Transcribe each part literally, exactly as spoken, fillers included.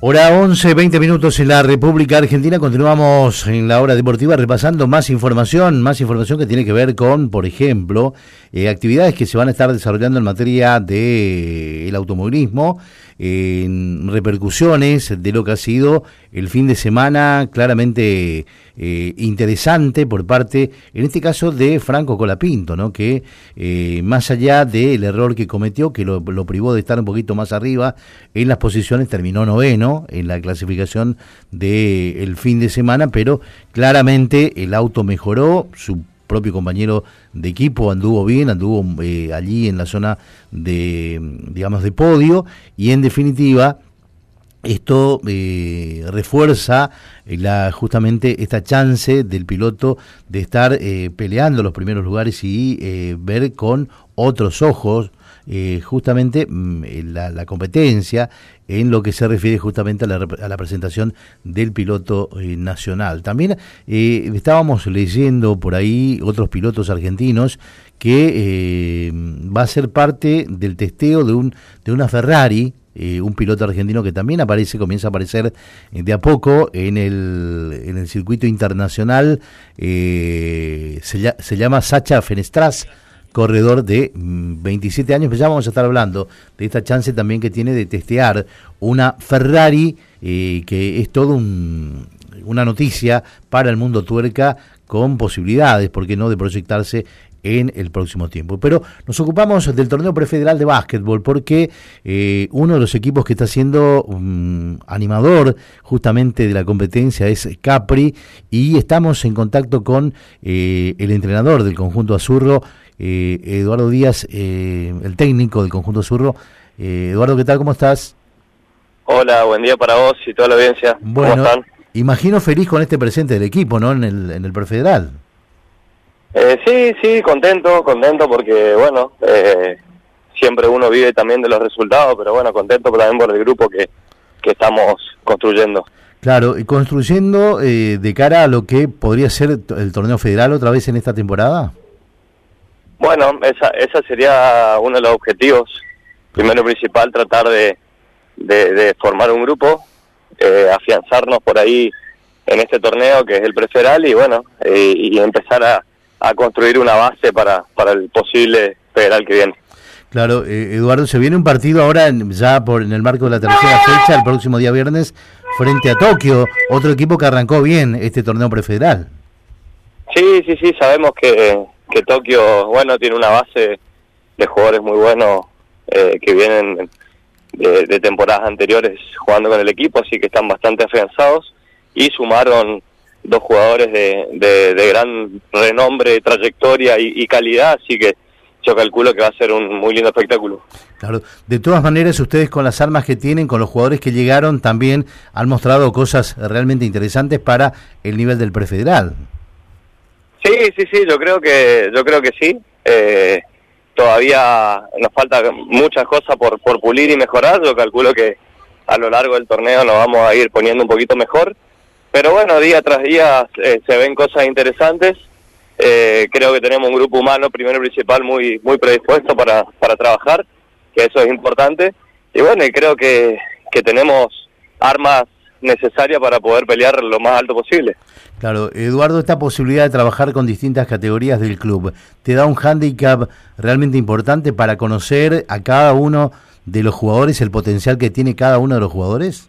Hora once, veinte minutos en la República Argentina. Continuamos en la hora deportiva repasando más información, más información que tiene que ver con, por ejemplo, eh, actividades que se van a estar desarrollando en materia de el automovilismo, en repercusiones de lo que ha sido el fin de semana claramente eh, interesante por parte, en este caso, de Franco Colapinto, ¿no? Que eh, más allá del error que cometió, que lo, lo privó de estar un poquito más arriba en las posiciones, terminó noveno en la clasificación del fin de semana, pero claramente el auto mejoró, su propio compañero de equipo anduvo bien, anduvo eh, allí en la zona de, digamos, de podio, y en definitiva esto eh, refuerza la, justamente esta chance del piloto de estar eh, peleando los primeros lugares y eh, ver con otros ojos eh, justamente la, la competencia en lo que se refiere justamente a la, a la presentación del piloto eh, nacional. También eh, estábamos leyendo por ahí otros pilotos argentinos que eh, va a ser parte del testeo de un de una Ferrari, eh, un piloto argentino que también aparece, comienza a aparecer eh, de a poco en el en el circuito internacional, eh, se, se llama Sacha Fenestraz, corredor de veintisiete años, pues ya vamos a estar hablando de esta chance también que tiene de testear una Ferrari, eh, que es todo un, una noticia para el mundo tuerca, con posibilidades, ¿por qué no?, de proyectarse en el próximo tiempo. Pero nos ocupamos del torneo prefederal de básquetbol, porque eh, uno de los equipos que está siendo um, animador justamente de la competencia es Capri, y estamos en contacto con eh, el entrenador del conjunto azurro, Eh, Eduardo Díaz, eh, el técnico del conjunto azurro. eh, Eduardo, ¿qué tal? ¿Cómo estás? Hola, buen día para vos y toda la audiencia. Bueno, ¿cómo están? Imagino feliz con este presente del equipo, ¿no? En el, en el prefederal. Eh, sí, sí, contento, contento porque, bueno, eh, siempre uno vive también de los resultados, pero bueno, contento también por el grupo que, que estamos construyendo. Claro, y construyendo eh, de cara a lo que podría ser el torneo federal otra vez en esta temporada. Bueno, esa, esa sería uno de los objetivos. Primero y principal, tratar de, de, de formar un grupo, eh, afianzarnos por ahí en este torneo que es el prefederal, y bueno, eh, y empezar a, a construir una base para, para el posible federal que viene. Claro, eh, Eduardo, se viene un partido ahora en, ya por en el marco de la tercera fecha, el próximo día viernes, frente a Tokio, otro equipo que arrancó bien este torneo prefederal. Sí, sí, sí, sabemos que, que Tokio, bueno, tiene una base de jugadores muy buenos eh, que vienen de, de temporadas anteriores jugando con el equipo, así que están bastante afianzados, y sumaron dos jugadores de, de, de gran renombre, trayectoria y, y calidad, así que yo calculo que va a ser un muy lindo espectáculo. Claro, de todas maneras, ustedes con las armas que tienen, con los jugadores que llegaron, también han mostrado cosas realmente interesantes para el nivel del prefederal. Sí, sí, sí, yo creo que yo creo que sí. Eh, todavía nos falta muchas cosas por, por pulir y mejorar. Yo calculo que a lo largo del torneo nos vamos a ir poniendo un poquito mejor. Pero bueno, día tras día eh, se ven cosas interesantes. Eh, creo que tenemos un grupo humano, primero y principal, muy muy predispuesto para, para trabajar, que eso es importante. Y bueno, y creo que, que tenemos armas necesarias para poder pelear lo más alto posible. Claro, Eduardo, esta posibilidad de trabajar con distintas categorías del club, ¿te da un hándicap realmente importante para conocer a cada uno de los jugadores, el potencial que tiene cada uno de los jugadores?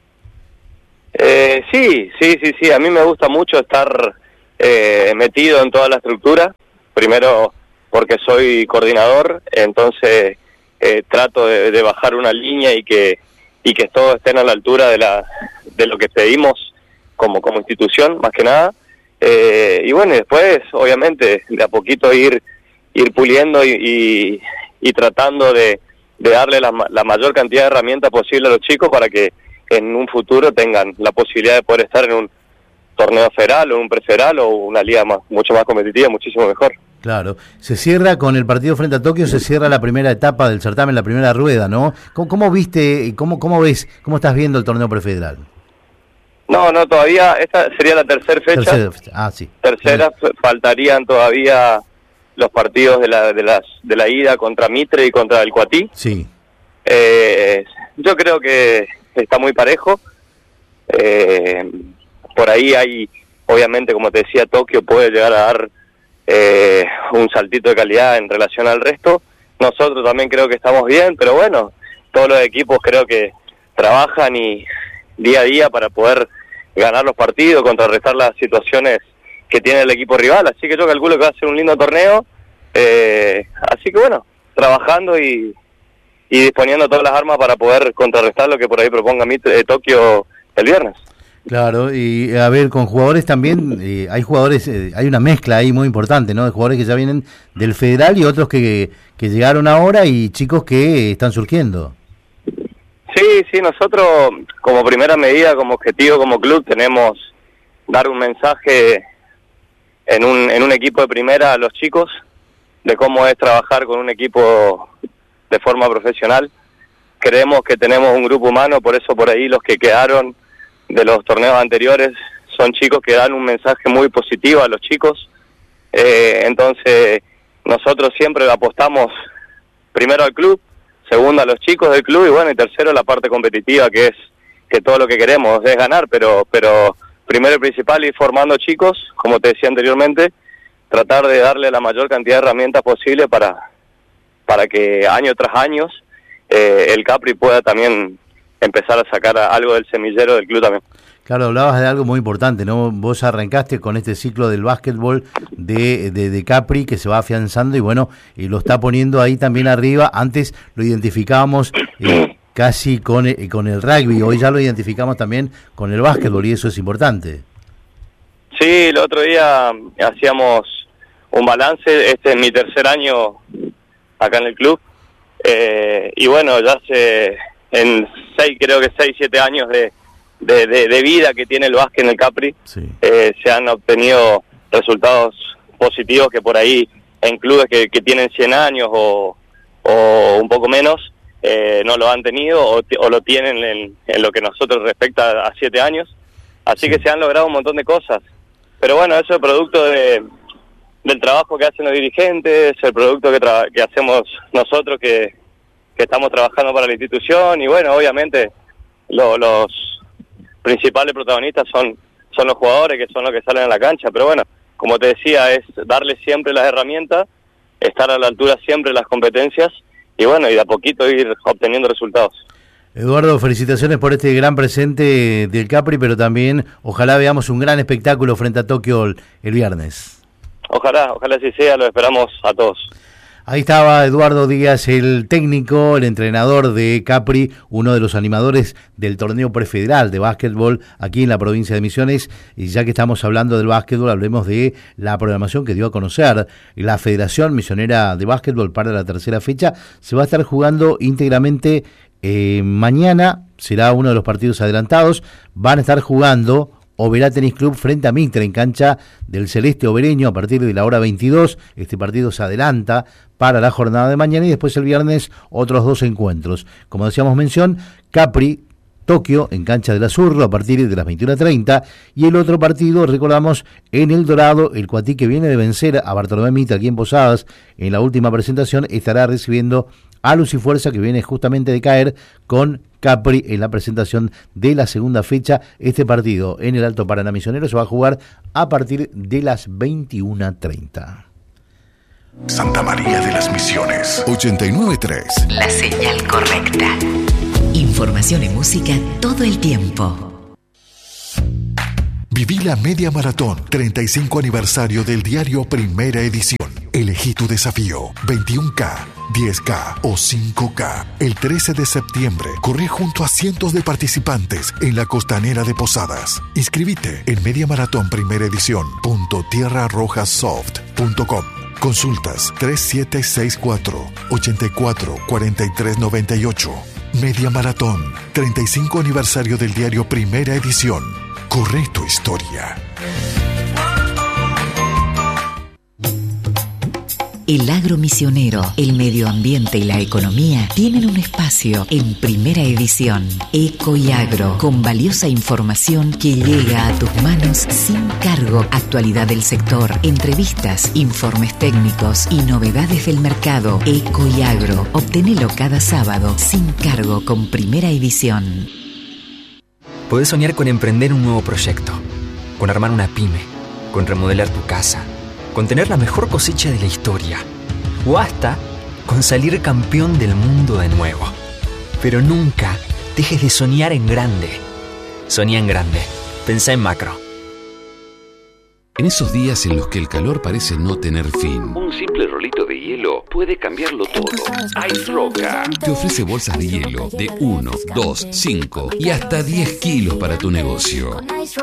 Eh, sí, sí, sí, sí, a mí me gusta mucho estar eh, metido en toda la estructura, primero porque soy coordinador, entonces eh, trato de, de bajar una línea y que y que todos estén a la altura de la de lo que pedimos como como institución, más que nada. Eh, y bueno, y después, obviamente, de a poquito ir ir puliendo y, y, y tratando de, de darle la, la mayor cantidad de herramientas posible a los chicos para que en un futuro tengan la posibilidad de poder estar en un torneo federal o un prefederal o una liga más, mucho más competitiva, muchísimo mejor. Claro, se cierra con el partido frente a Tokio, se cierra la primera etapa del certamen, la primera rueda, ¿no? ¿Cómo, cómo viste, cómo, cómo ves, cómo estás viendo el torneo prefederal? No, no, todavía, esta sería la tercera fecha. Tercera fecha, ah, sí. Tercera, sí. Faltarían todavía los partidos de la de las de la ida contra Mitre y contra el Cuatí. Sí. Eh, yo creo que está muy parejo. Eh, por ahí hay, obviamente, como te decía, Tokio puede llegar a dar eh, un saltito de calidad en relación al resto. Nosotros también creo que estamos bien, pero bueno, todos los equipos creo que trabajan y día a día para poder ganar los partidos, contrarrestar las situaciones que tiene el equipo rival, así que yo calculo que va a ser un lindo torneo, eh, así que bueno, trabajando y, y disponiendo todas las armas para poder contrarrestar lo que por ahí proponga mí, eh, Tokio el viernes. Claro, y a ver, con jugadores también, eh, hay jugadores, eh, hay una mezcla ahí muy importante, ¿no? De jugadores que ya vienen del federal y otros que, que llegaron ahora y chicos que están surgiendo. Sí, sí, nosotros como primera medida, como objetivo, como club, tenemos dar un mensaje en un, en un equipo de primera a los chicos de cómo es trabajar con un equipo de forma profesional. Creemos que tenemos un grupo humano, por eso por ahí los que quedaron de los torneos anteriores son chicos que dan un mensaje muy positivo a los chicos. Eh, entonces nosotros siempre apostamos primero al club, segundo a los chicos del club y bueno, y tercero la parte competitiva, que es que todo lo que queremos es ganar, pero pero primero y principal ir formando chicos, como te decía anteriormente, tratar de darle la mayor cantidad de herramientas posible para para que año tras año eh, el Capri pueda también empezar a sacar algo del semillero del club también. Claro, hablabas de algo muy importante, ¿no? Vos arrancaste con este ciclo del básquetbol de, de, de Capri que se va afianzando y bueno, y lo está poniendo ahí también arriba. Antes lo identificábamos eh, casi con, eh, con el rugby, hoy ya lo identificamos también con el básquetbol y eso es importante. Sí, el otro día hacíamos un balance, este es mi tercer año acá en el club, eh, y bueno, ya hace en seis, creo que seis, siete años de De, de, de vida que tiene el básquet en el Capri, sí. eh, se han obtenido resultados positivos que por ahí en clubes que, que tienen cien años o, o un poco menos eh, no lo han tenido o, o lo tienen en, en lo que nosotros respecta a siete años, así sí. que se han logrado un montón de cosas, pero bueno, eso es producto de, del trabajo que hacen los dirigentes, el producto que, tra- que hacemos nosotros que, que estamos trabajando para la institución y bueno, obviamente lo, los principales protagonistas son son los jugadores, que son los que salen a la cancha, pero bueno, como te decía, es darle siempre las herramientas, estar a la altura siempre de las competencias y bueno, y de a poquito ir obteniendo resultados. Eduardo, felicitaciones por este gran presente del Capri, pero también ojalá veamos un gran espectáculo frente a Tokio el, el viernes. Ojalá, ojalá así sea, lo esperamos a todos. Ahí estaba Eduardo Díaz, el técnico, el entrenador de Capri, uno de los animadores del torneo prefederal de básquetbol aquí en la provincia de Misiones. Y ya que estamos hablando del básquetbol, hablemos de la programación que dio a conocer la Federación Misionera de Básquetbol para la tercera fecha. Se va a estar jugando íntegramente eh, mañana, será uno de los partidos adelantados. Van a estar jugando Oberá Tenis Club frente a Mitre en cancha del Celeste Obereño a partir de la hora veintidós. Este partido se adelanta para la jornada de mañana y después el viernes otros dos encuentros. Como decíamos mención, Capri, Tokio en cancha del Azurro a partir de las veintiuna treinta y el otro partido, recordamos, en El Dorado, el Cuatí que viene de vencer a Bartolomé Mitre aquí en Posadas en la última presentación estará recibiendo a Luz y Fuerza que viene justamente de caer con Capri en la presentación de la segunda fecha. Este partido en el Alto Paraná Misionero se va a jugar a partir de las veintiuna treinta. Santa María de las Misiones, ochenta y nueve punto tres. La señal correcta. Información y música todo el tiempo. Viví la media maratón, treinta y cinco aniversario del diario Primera Edición. Elegí tu desafío, veintiuno K, diez K o cinco K. El trece de septiembre, corre junto a cientos de participantes en la costanera de Posadas. Inscribite en mediamaratón primera edición punto tierra roja soft punto com. Consultas tres siete seis cuatro, ocho cuatro, cuatro tres nueve ocho. Media Maratón, treinta y cinco aniversario del diario Primera Edición. Corre tu historia. El agro misionero, el medio ambiente y la economía tienen un espacio en Primera Edición. Eco y Agro, con valiosa información que llega a tus manos sin cargo. Actualidad del sector, entrevistas, informes técnicos y novedades del mercado. Eco y Agro, obtenelo cada sábado sin cargo con Primera Edición. Podés soñar con emprender un nuevo proyecto, con armar una pyme, con remodelar tu casa, con tener la mejor cosecha de la historia, o hasta con salir campeón del mundo de nuevo. Pero nunca dejes de soñar en grande. Soñá en grande. Pensá en macro. En esos días en los que el calor parece no tener fin, un simple rolito de hielo puede cambiarlo todo. Ice Roca te ofrece bolsas de hielo de uno, dos, cinco y hasta diez kilos para tu negocio.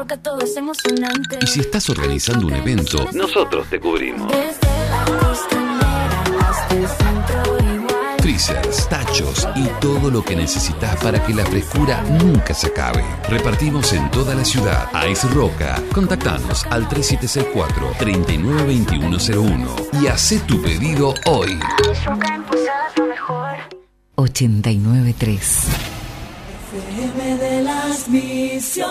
Y si estás organizando un evento, nosotros te cubrimos. Freezers, tachos y todo lo que necesitas para que la frescura nunca se acabe. Repartimos en toda la ciudad. Ice Roca. Contactanos al tres siete seis cuatro, tres nueve dos uno cero uno y haz tu pedido hoy. ochenta y nueve tres. F M de las Misiones.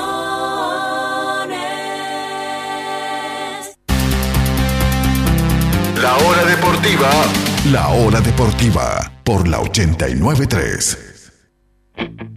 La hora deportiva. La hora deportiva por la ochenta y nueve tres.